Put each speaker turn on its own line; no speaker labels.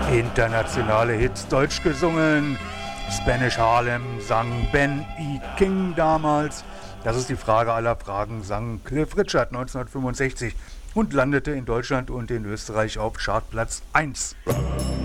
Internationale Hits deutsch gesungen. Spanish Harlem sang Ben E. King damals. Das ist die Frage aller Fragen, sang Cliff Richard 1965 und landete in Deutschland und in Österreich auf Chartplatz 1.